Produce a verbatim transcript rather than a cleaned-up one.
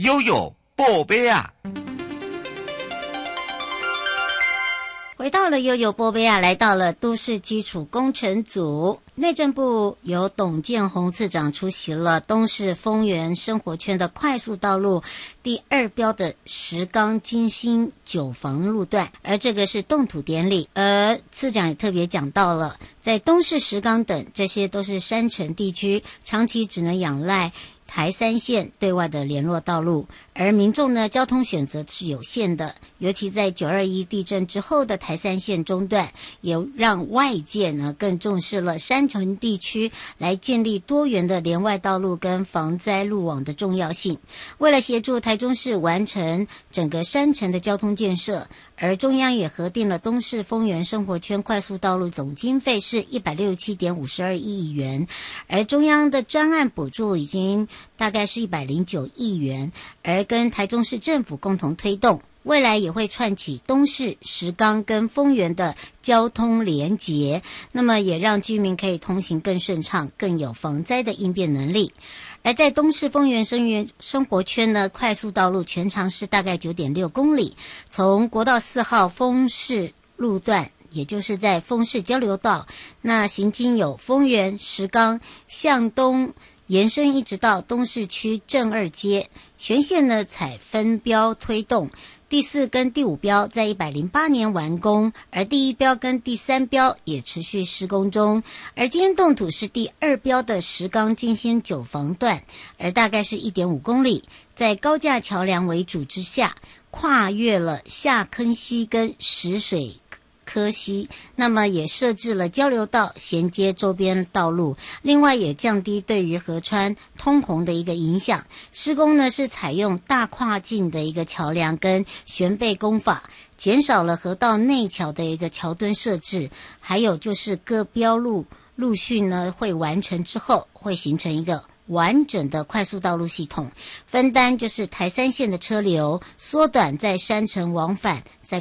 悠悠宝贝啊。 回到了悠悠波贝亚，来到了都市基础工程组。内政部由董建宏次长出席了东势丰原生活圈的快速道路第二标的石冈金星九房路段，而这个是动土典礼。而次长也特别讲到了，在东势、石冈等这些都是山城地区，长期只能仰赖台三线对外的联络道路，而民众呢交通选择是有限的，尤其在九二一地震之后的台三线中断，也让外界呢更重视了山城地区来建立多元的连外道路跟防灾路网的重要性。为了协助台中市完成整个山城的交通建设，而中央也核定了东势丰原生活圈快速道路总经费是一百六十七点五十二亿元，而中央的专案补助已经大概是一百零九亿元，而跟台中市政府共同推动，未来也会串起东势、石冈跟丰原的交通连结，那么也让居民可以通行更顺畅，更有防灾的应变能力。而在东势丰原生源生活圈呢，快速道路全长是大概 九点六公里，从国道四号丰势路段，也就是在丰势交流道，那行经有丰原、石冈，向东延伸一直到东势区正二街，全线呢采分标推动。第四跟第五标在一百零八年完工，而第一标跟第三标也持续施工中。而今天动土是第二标的石冈金星九房段，而大概是 一点五公里，在高架桥梁为主之下，跨越了下坑溪跟石水科溪，那么也设置了交流道衔接周边道路，另外也降低对于河川通洪的一个影响。施工呢是采用大跨境的一个桥梁跟悬背工法，减少了河道内桥的一个桥墩设置，还有就是各标路陆续呢会完成之后，会形成一个完整的快速道路系统，分担就是台三线的车流，缩短在山城往返在